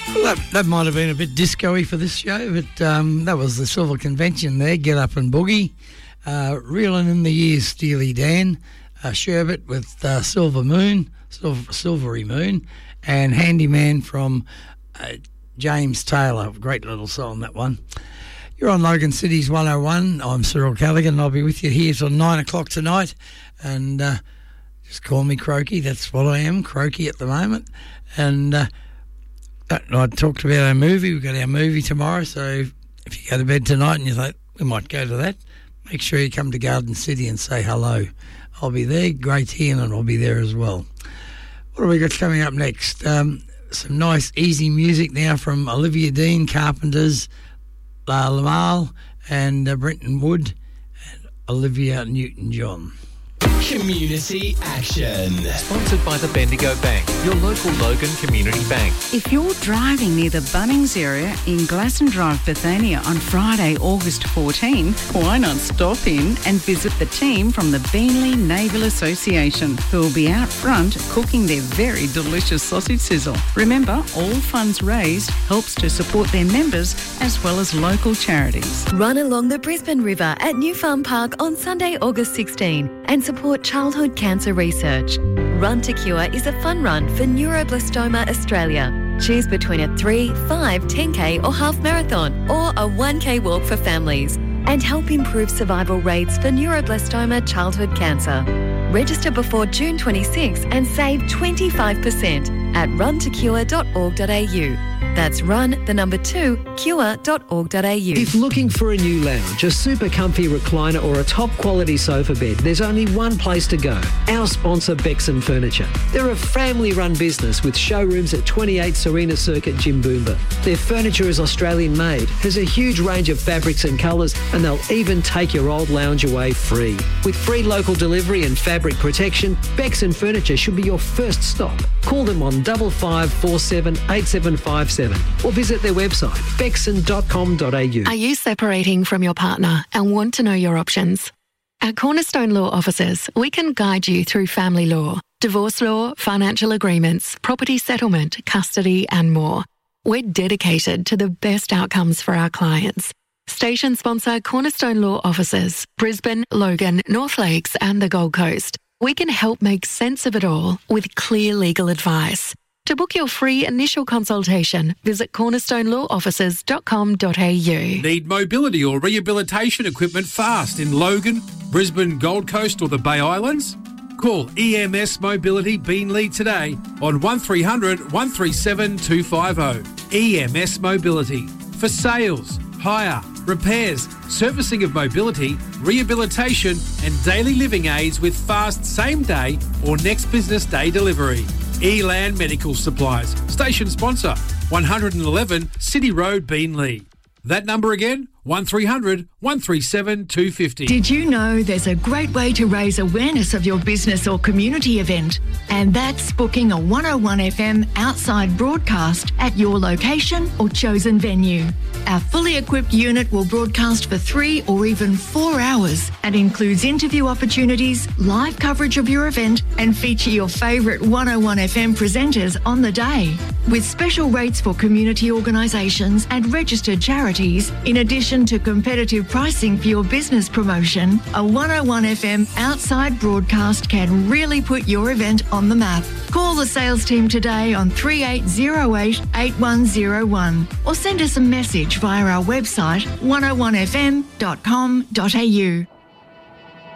Well, that might have been a bit disco-y for this show, but that was the Silver Convention there, Get Up and Boogie. Reeling in the Years, Steely Dan. Sherbet with Silvery Moon. And Handyman from James Taylor. Great little song, that one. You're on Logan City's 101. I'm Cyril Callaghan. I'll be with you here till 9 o'clock tonight. And just call me Croaky. That's what I am, Croaky at the moment. And I talked about our movie. We've got our movie tomorrow. So if you go to bed tonight and you think, we might go to that, make sure you come to Garden City and say hello. I'll be there. Great Ian and I'll be there as well. What have we got coming up next? Some nice, easy music now from Olivia Dean, Carpenters, Lamal, and Brenton Wood, and Olivia Newton-John. Community Action. Sponsored by the Bendigo Bank, your local Logan Community Bank. If you're driving near the Bunnings area in Glasson Drive, Bethania on Friday, August 14, why not stop in and visit the team from the Beenleigh Naval Association, who will be out front cooking their very delicious sausage sizzle. Remember, all funds raised helps to support their members as well as local charities. Run along the Brisbane River at New Farm Park on Sunday, August 16 and support childhood cancer research. Run to Cure is a fun run for Neuroblastoma Australia. Choose between a 3, 5, 10k or half marathon or a 1k walk for families and help improve survival rates for neuroblastoma childhood cancer. Register before June 26 and save 25% at runtocure.org.au. That's cure.org.au. If looking for a new lounge, a super comfy recliner or a top quality sofa bed, there's only one place to go. Our sponsor, Bexon Furniture. They're a family run business with showrooms at 28 Serena Circuit, Jimboomba. Their furniture is Australian made, has a huge range of fabrics and colours, and they'll even take your old lounge away free. With free local delivery and fabric protection, Bexon Furniture should be your first stop. Call them on 5547 8757 or visit their website, bexon.com.au. Are you separating from your partner and want to know your options? At Cornerstone Law Offices, we can guide you through family law, divorce law, financial agreements, property settlement, custody, and more. We're dedicated to the best outcomes for our clients. Station sponsor Cornerstone Law Offices, Brisbane, Logan, North Lakes, and the Gold Coast. We can help make sense of it all with clear legal advice. To book your free initial consultation, visit cornerstonelawoffices.com.au. Need mobility or rehabilitation equipment fast in Logan, Brisbane, Gold Coast or the Bay Islands? Call EMS Mobility Beenleigh today on 1300 137 250. EMS Mobility. For sales, hire, repairs, servicing of mobility, rehabilitation and daily living aids with fast same-day or next business day delivery. Elan Medical Supplies. Station sponsor, 111 City Road, Beenleigh. That number again, 1300 137 250. Did you know there's a great way to raise awareness of your business or community event? And that's booking a 101 FM outside broadcast at your location or chosen venue. Our fully equipped unit will broadcast for 3 or even 4 hours and includes interview opportunities, live coverage of your event, and feature your favourite 101 FM presenters on the day. With special rates for community organisations and registered charities, in addition to competitive pricing for your business promotion, a 101 FM outside broadcast can really put your event on the map. Call the sales team today on 3808 8101 or send us a message via our website 101fm.com.au.